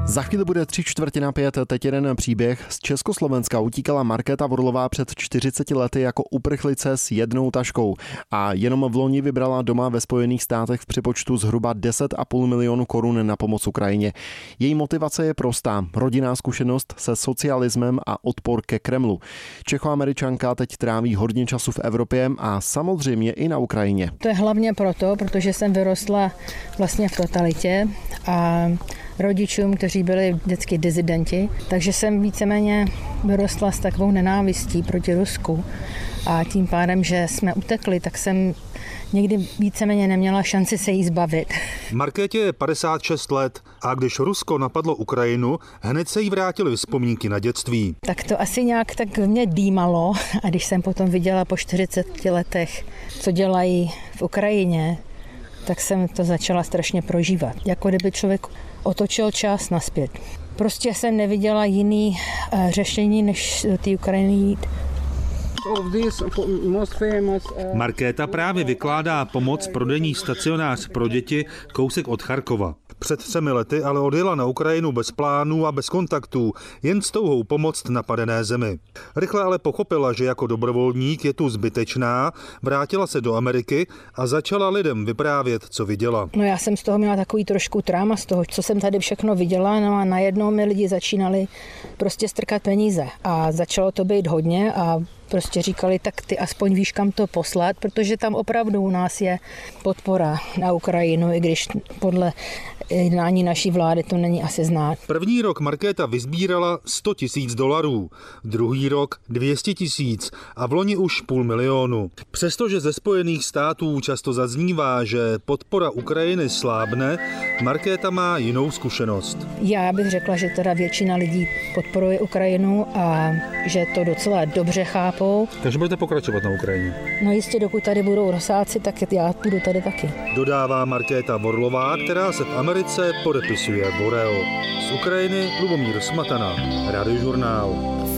Za chvíli bude 3:45, teď jeden příběh. Z Československa utíkala Markéta Vorlová před 40 lety jako uprchlice s jednou taškou a jenom v loni vybrala doma ve Spojených státech v přepočtu zhruba 10,5 milionu korun na pomoc Ukrajině. Její motivace je prostá. Rodinná zkušenost se socialismem a odpor ke Kremlu. Čechoameričanka teď tráví hodně času v Evropě a samozřejmě i na Ukrajině. To je hlavně proto, protože jsem vyrostla vlastně v totalitě a rodičům, kteří byli vždycky dizidenti, takže jsem víceméně vyrostla s takovou nenávistí proti Rusku a tím pádem, že jsme utekli, tak jsem někdy víceméně neměla šanci se jí zbavit. Markétě je 56 let a když Rusko napadlo Ukrajinu, hned se jí vrátily vzpomínky na dětství. Tak to asi nějak tak mě dýmalo a když jsem potom viděla po 40 letech, co dělají v Ukrajině, tak jsem to začala strašně prožívat. Jako kdyby člověk otočil čas nazpět. Prostě jsem neviděla jiný řešení, než do té Ukrajiny jít. Markéta právě vykládá pomoc prodejní stacionář pro děti kousek od Charkova. Před 3 lety ale odjela na Ukrajinu bez plánů a bez kontaktů, jen s touhou pomoct napadené zemi. Rychle ale pochopila, že jako dobrovolník je tu zbytečná, vrátila se do Ameriky a začala lidem vyprávět, co viděla. No já jsem z toho měla takový trošku tráma z toho, co jsem tady všechno viděla, no a najednou mi lidi začínali prostě strkat peníze a začalo to být hodně a prostě říkali, tak ty aspoň víš, kam to poslat, protože tam opravdu u nás je podpora na Ukrajinu, i když podle jednání naší vlády to není asi znát. První rok Markéta vysbírala $100,000, druhý rok 200,000 a v loni už 500 000. Přestože ze Spojených států často zaznívá, že podpora Ukrajiny slábne, Markéta má jinou zkušenost. Já bych řekla, že teda většina lidí podporuje Ukrajinu a že to docela dobře chápou. Takže budete pokračovat na Ukrajině? No jistě, dokud tady budou Rusáci, tak já budu tady taky. Dodává Markéta Vorlová, která se v Americe podepisuje Boreo. Z Ukrajiny Lubomír Smatana, Radiožurnál.